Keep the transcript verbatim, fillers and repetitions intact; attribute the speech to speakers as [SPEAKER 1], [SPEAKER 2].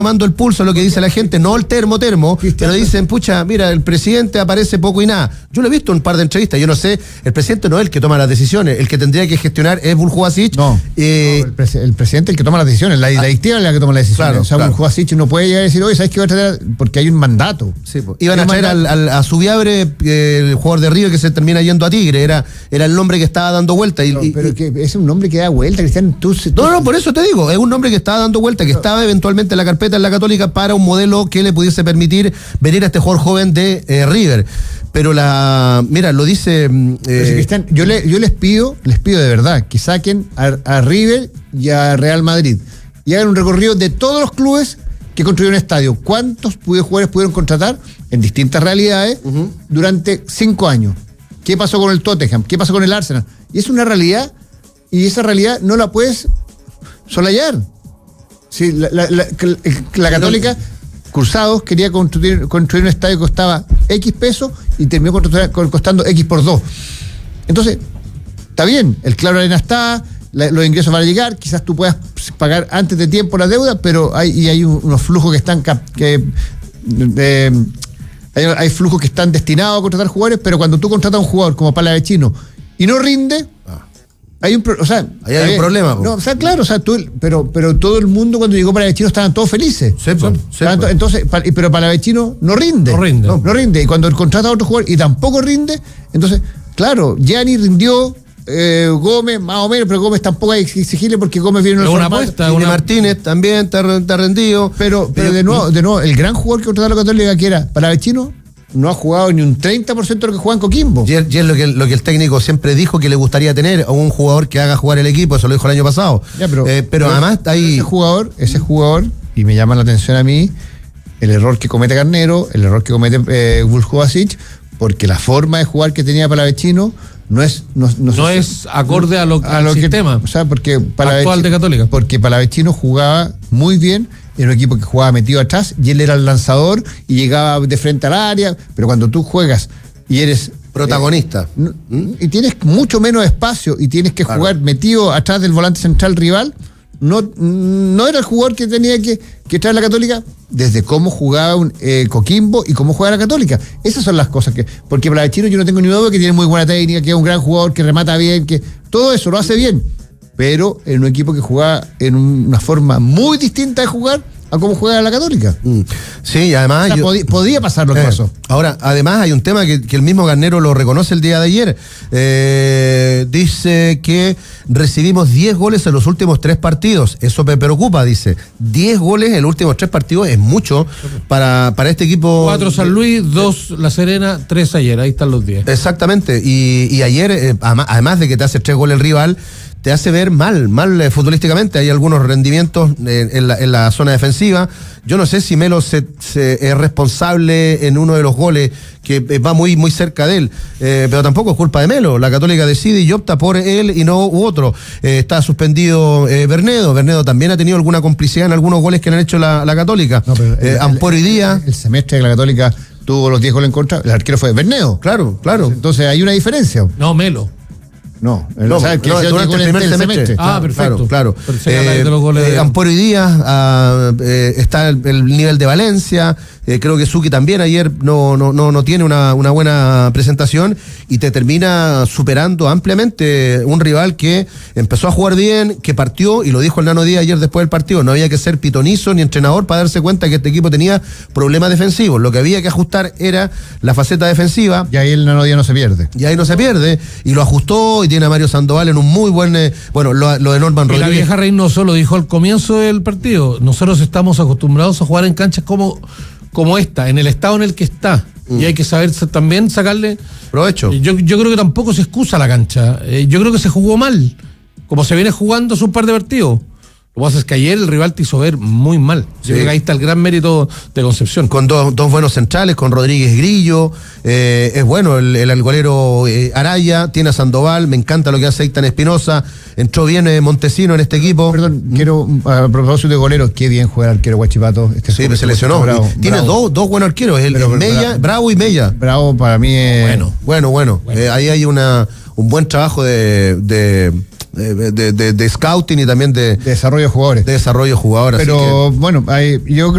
[SPEAKER 1] tomando el pulso, lo que dice la gente, no el termo termo, pero dicen, pucha, mira, el presidente aparece poco y nada. Yo lo he visto en un par de entrevistas, yo no sé, el presidente no es el que toma las decisiones, el que tendría que gestionar es Buljubasic.
[SPEAKER 2] No,
[SPEAKER 1] eh,
[SPEAKER 2] no el, pres- el presidente es el que toma las decisiones, la, la directiva es la que toma las decisiones.
[SPEAKER 1] Claro,
[SPEAKER 2] o sea,
[SPEAKER 1] claro.
[SPEAKER 2] Buljubasic no puede llegar a decir, oye, ¿sabes qué va a traer? Porque hay un mandato.
[SPEAKER 1] Sí, pues. Iban a traer al, al, a Subiabre, eh, el jugador de River que se termina yendo a Tigre, era, era el nombre que estaba dando vuelta. Y,
[SPEAKER 2] No,
[SPEAKER 1] y,
[SPEAKER 2] pero
[SPEAKER 1] y,
[SPEAKER 2] que es un nombre que da vuelta, Cristian. Tú, tú,
[SPEAKER 1] no, no, por eso te digo, es un nombre que estaba dando vuelta, que estaba eventualmente en la carpeta en la Católica para un modelo que le pudiese permitir venir a este jugador joven de eh, River. Pero la, mira, lo dice... Eh,
[SPEAKER 2] Pero si, Cristian, yo, le, yo les pido, les pido de verdad, que saquen a, a River y a Real Madrid y hagan un recorrido de todos los clubes que construyeron estadio. ¿Cuántos jugadores pudieron contratar en distintas realidades uh-huh. durante cinco años? ¿Qué pasó con el Tottenham? ¿Qué pasó con el Arsenal? Y es una realidad, y esa realidad no la puedes solayar. Sí, la, la, la, la, la Católica, Cruzados, quería construir, construir un estadio que costaba X pesos y terminó costando X por dos. Entonces, está bien, el Claro Arena está, la, los ingresos van a llegar, quizás tú puedas pagar antes de tiempo la deuda, pero hay, y hay unos flujos que están... que de, hay, hay flujos que están destinados a contratar jugadores, pero cuando tú contratas a un jugador como Palavecino y no rinde... Ah. Hay un, o sea,
[SPEAKER 1] ahí hay un problema.
[SPEAKER 2] No, o sea, claro, o sea, tú, pero, pero todo el mundo cuando llegó Palavecino estaban todos felices.
[SPEAKER 1] Sí, pues, sí,
[SPEAKER 2] pues. Entonces, pero Palavecino no rinde.
[SPEAKER 3] No rinde.
[SPEAKER 2] No, no rinde. Y cuando contrata a otro jugador y tampoco rinde, entonces, claro, Gianni rindió, eh, Gómez más o menos, pero Gómez tampoco hay que exigirle porque Gómez viene en
[SPEAKER 1] una apuesta. Una... Martínez también está, está rendido.
[SPEAKER 2] Pero, pero de nuevo, de nuevo, el gran jugador que contrató a la Católica, que era Palavecino, no ha jugado ni un treinta por ciento de lo que juega en Coquimbo.
[SPEAKER 1] Y es, y es lo, que, lo que el técnico siempre dijo que le gustaría tener a un jugador que haga jugar el equipo, eso lo dijo el año pasado.
[SPEAKER 2] Ya, pero,
[SPEAKER 1] eh, pero, pero además hay...
[SPEAKER 2] Ese jugador, ese jugador, y me llama la atención a mí, el error que comete Carnero, el error que comete eh, Buljubasic, porque la forma de jugar que tenía Palavecino no es... No, no,
[SPEAKER 3] no es acorde a lo,
[SPEAKER 2] a
[SPEAKER 3] al
[SPEAKER 2] lo
[SPEAKER 3] sistema
[SPEAKER 2] que, o sea, porque
[SPEAKER 3] actual de Católica.
[SPEAKER 2] Porque Palavecino jugaba muy bien, era un equipo que jugaba metido atrás y él era el lanzador y llegaba de frente al área, pero cuando tú juegas y eres
[SPEAKER 1] protagonista
[SPEAKER 2] eh, ¿Mm? y tienes mucho menos espacio y tienes que claro. jugar metido atrás del volante central rival, no, no era el jugador que tenía que, que traer la Católica desde cómo jugaba un, eh, Coquimbo y cómo juega la Católica. Esas son las cosas que, porque Palavecino yo no tengo ni duda que tiene muy buena técnica, que es un gran jugador, que remata bien, que todo eso lo hace bien, pero en un equipo que jugaba en una forma muy distinta de jugar a cómo juega la Católica.
[SPEAKER 1] Mm. Sí, y además...
[SPEAKER 2] O sea,
[SPEAKER 1] yo,
[SPEAKER 2] podía, podía pasar lo que
[SPEAKER 1] eh,
[SPEAKER 2] pasó.
[SPEAKER 1] Ahora, además hay un tema que, que el mismo Garnero lo reconoce el día de ayer. Eh, dice que recibimos diez goles en los últimos tres partidos. Eso me preocupa, dice. diez goles en los últimos tres partidos es mucho para, para este equipo.
[SPEAKER 3] Cuatro San Luis, dos La Serena, tres ayer. Ahí están los diez.
[SPEAKER 1] Exactamente. Y, y ayer, eh, además de que te hace tres goles el rival, te hace ver mal, mal eh, futbolísticamente. Hay algunos rendimientos eh, en, la, en la zona defensiva. Yo no sé si Melo se, se es responsable en uno de los goles, que eh, va muy muy cerca de él, eh, pero tampoco es culpa de Melo. La Católica decide y opta por él y no u otro. Eh, está suspendido eh, Bernedo. Bernedo también ha tenido alguna complicidad en algunos goles que le han hecho la, la Católica. No, pero eh, Ampuero y Díaz.
[SPEAKER 2] El, el semestre de la Católica tuvo los diez goles en contra, el arquero fue Bernedo.
[SPEAKER 1] Claro, claro.
[SPEAKER 2] Entonces hay una diferencia.
[SPEAKER 3] No, Melo.
[SPEAKER 2] No,
[SPEAKER 1] no, o sea, el que no, durante el primer semestre. semestre.
[SPEAKER 3] Ah, perfecto.
[SPEAKER 1] Claro, claro.
[SPEAKER 3] Eh,
[SPEAKER 1] eh, Ampuero y Díaz, ah, eh, está el, el nivel de Valencia, eh, creo que Suki también ayer no, no, no, no tiene una, una buena presentación y te termina superando ampliamente un rival que empezó a jugar bien, que partió, y lo dijo el Nano Díaz ayer después del partido, no había que ser pitonizo ni entrenador para darse cuenta que este equipo tenía problemas defensivos, lo que había que ajustar era la faceta defensiva.
[SPEAKER 2] Y ahí el Nano Díaz no se pierde.
[SPEAKER 1] Y ahí no se pierde, y lo ajustó, y tiene a Mario Sandoval en un muy buen, eh, bueno, lo, lo de Norman
[SPEAKER 3] y
[SPEAKER 1] Rodríguez.
[SPEAKER 3] La vieja Reynoso lo dijo al comienzo del partido, nosotros estamos acostumbrados a jugar en canchas como, como esta, en el estado en el que está, mm. y hay que saber también sacarle
[SPEAKER 1] provecho.
[SPEAKER 3] Yo, yo creo que tampoco se excusa la cancha, eh, yo creo que se jugó mal, como se viene jugando hace un par de partidos. Lo que pasa es que ayer el rival te hizo ver muy mal. Sí. Yo creo que ahí está el gran mérito de Concepción.
[SPEAKER 1] Con dos, dos buenos centrales, con Rodríguez Grillo, eh, es bueno el, el, el golero eh, Araya, tiene a Sandoval, me encanta lo que hace Eitan Espinosa, entró bien eh, Montesino en este equipo.
[SPEAKER 2] Perdón, quiero, a propósito de golero, qué bien juega el arquero Guachipato. Este
[SPEAKER 1] sí, se lesionó. Bravo, tiene bravo. Dos, dos buenos arqueros, el, pero, el Mella, bravo, Bravo y Mella.
[SPEAKER 2] Bravo para mí es...
[SPEAKER 1] Bueno, bueno, bueno. bueno. Eh, ahí hay una un buen trabajo de... de de, de, de, de scouting y también de,
[SPEAKER 2] De desarrollo de jugadores.
[SPEAKER 1] de desarrollo de jugadores.
[SPEAKER 2] Pero
[SPEAKER 1] así que,
[SPEAKER 2] bueno, hay, yo creo